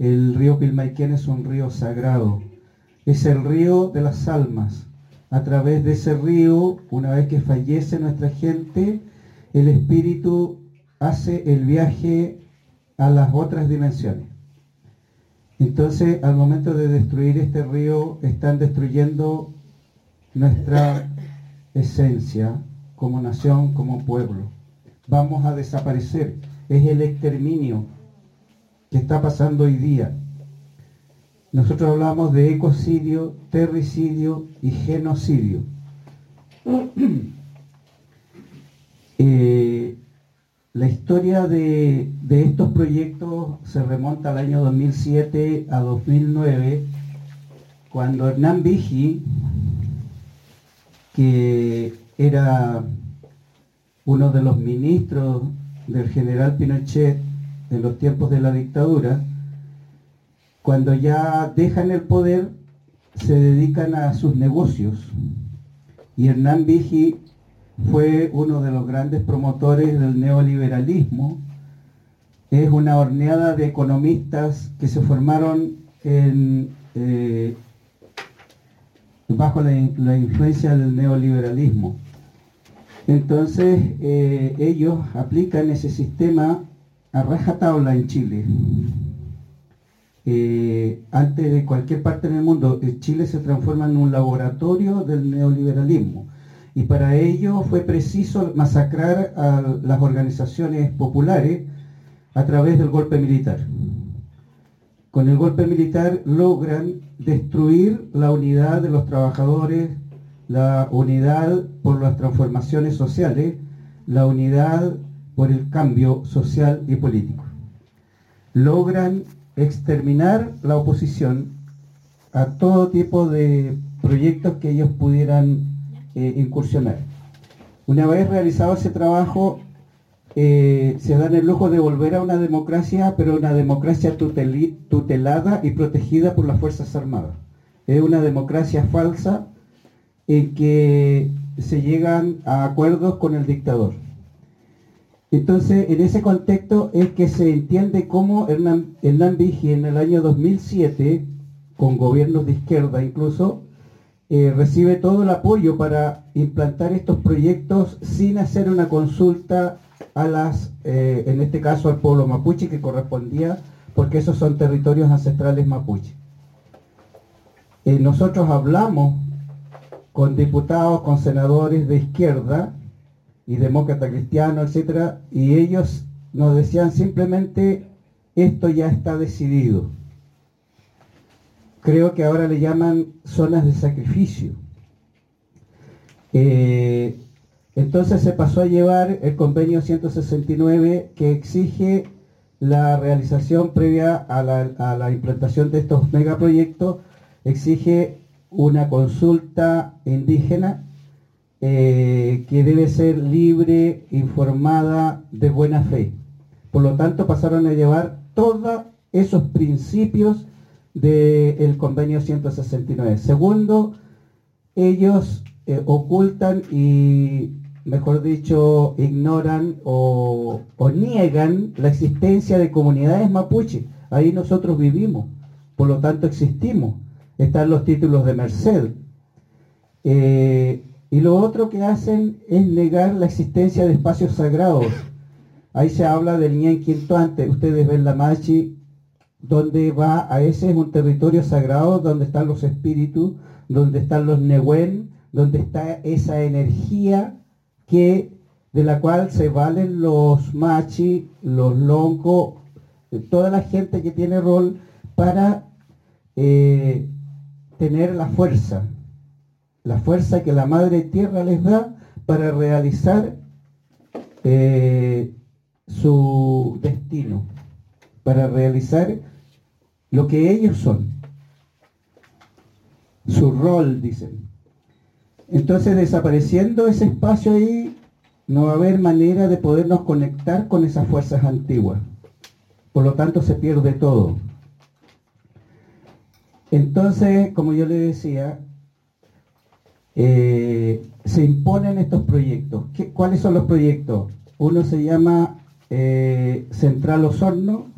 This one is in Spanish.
el río Pilmaiquén es un río sagrado, es el río de las almas. A través de ese río, una vez que fallece nuestra gente, el espíritu hace el viaje a las otras dimensiones. Entonces, al momento de destruir este río, están destruyendo nuestra esencia como nación, como pueblo. Vamos a desaparecer. Es el exterminio que está pasando hoy día. Nosotros hablamos de ecocidio, terricidio y genocidio. La historia de estos proyectos se remonta al año 2007 a 2009, cuando Hernán Vigi, que era uno de los ministros del general Pinochet en los tiempos de la dictadura, cuando ya dejan el poder, se dedican a sus negocios. Y Hernán Vigi fue uno de los grandes promotores del neoliberalismo. Es una horneada de economistas que se formaron bajo la influencia del neoliberalismo. Entonces ellos aplican ese sistema a rajatabla en Chile. Antes de cualquier parte en el mundo, Chile se transforma en un laboratorio del neoliberalismo, y para ello fue preciso masacrar a las organizaciones populares a través del golpe militar. Con el golpe militar logran destruir la unidad de los trabajadores, la unidad por las transformaciones sociales, la unidad por el cambio social y político. Logran exterminar la oposición a todo tipo de proyectos que ellos pudieran incursionar. Una vez realizado ese trabajo, se dan el lujo de volver a una democracia, pero una democracia tutelada y protegida por las Fuerzas Armadas. Es una democracia falsa en que se llegan a acuerdos con el dictador. Entonces, en ese contexto es que se entiende cómo Hernán Vigi en el año 2007, con gobiernos de izquierda incluso, recibe todo el apoyo para implantar estos proyectos sin hacer una consulta a en este caso al pueblo mapuche que correspondía, porque esos son territorios ancestrales mapuche. Nosotros hablamos con diputados, con senadores de izquierda y demócrata cristiano, etcétera, y ellos nos decían simplemente: esto ya está decidido. Creo que ahora le llaman zonas de sacrificio. Entonces se pasó a llevar el convenio 169, que exige la realización previa a la implantación de estos megaproyectos, exige una consulta indígena que debe ser libre, informada, de buena fe. Por lo tanto, pasaron a llevar todos esos principios del convenio 169. Segundo, ellos ocultan y, mejor dicho, ignoran o niegan la existencia de comunidades mapuche. Ahí nosotros vivimos, por lo tanto existimos. Están los títulos de merced. Y lo otro que hacen es negar la existencia de espacios sagrados. Ahí se habla del Ñen Quintoante. Ustedes ven la Machi, donde va, a ese es un territorio sagrado donde están los espíritus, donde están los Nehuen, donde está esa energía de la cual se valen los Machi, los Lonco, toda la gente que tiene rol para tener la fuerza que la Madre Tierra les da para realizar su destino, para realizar lo que ellos son, su rol, dicen. Entonces, desapareciendo ese espacio ahí, no va a haber manera de podernos conectar con esas fuerzas antiguas. Por lo tanto, se pierde todo. Entonces, como yo le decía, se imponen estos proyectos. ¿Cuáles son los proyectos? Uno se llama Central Osorno,